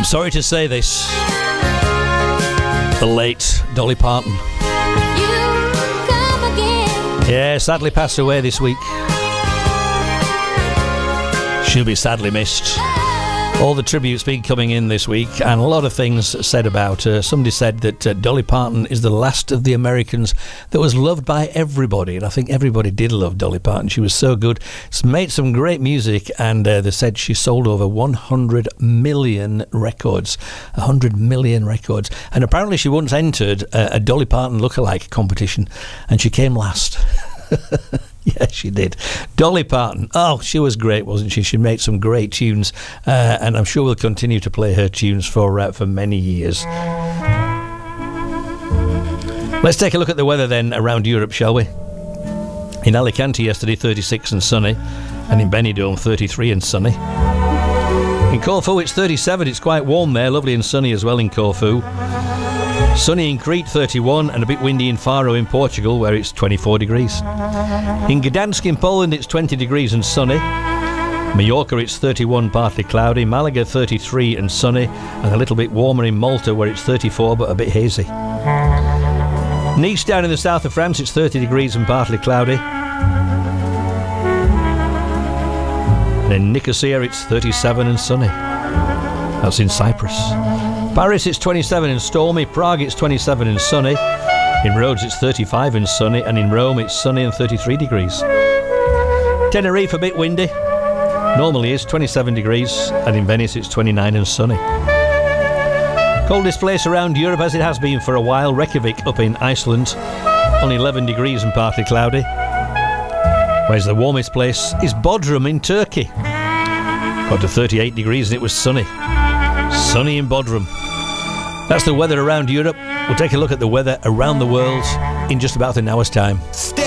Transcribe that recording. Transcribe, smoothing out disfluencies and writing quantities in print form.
sorry to say this. The late Dolly Parton. Yeah, sadly passed away this week. She'll be sadly missed. All the tributes been coming in this week, and a lot of things said about her. Somebody said that Dolly Parton is the last of the Americans that was loved by everybody, and I think everybody did love Dolly Parton. She was so good. She's made some great music, and they said she sold over 100 million records. 100 million records. And apparently she once entered a Dolly Parton lookalike competition, and she came last. Yeah, she did. Dolly Parton. Oh, she was great, wasn't she? She made some great tunes, and I'm sure we'll continue to play her tunes for many years. Let's take a look at the weather then around Europe, shall we? In Alicante yesterday, 36 and sunny, and in Benidorm, 33 and sunny. In Corfu, it's 37. It's quite warm there, lovely and sunny as well in Corfu. Sunny in Crete, 31, and a bit windy in Faro in Portugal, where it's 24 degrees. In Gdansk in Poland, it's 20 degrees and sunny. Mallorca, it's 31, partly cloudy. Malaga, 33 and sunny, and a little bit warmer in Malta, where it's 34, but a bit hazy. Nice, down in the south of France, it's 30 degrees and partly cloudy. And in Nicosia, it's 37 and sunny. That's in Cyprus. Paris, it's 27 and stormy. Prague, it's 27 and sunny. In Rhodes, it's 35 and sunny. And in Rome, it's sunny and 33 degrees. Tenerife, a bit windy. Normally is 27 degrees. And in Venice, it's 29 and sunny. Coldest place around Europe, as it has been for a while, Reykjavik up in Iceland. Only 11 degrees and partly cloudy. Whereas the warmest place is Bodrum in Turkey. Got to 38 degrees and it was sunny. Sunny in Bodrum. That's the weather around Europe. We'll take a look at the weather around the world in just about an hour's time.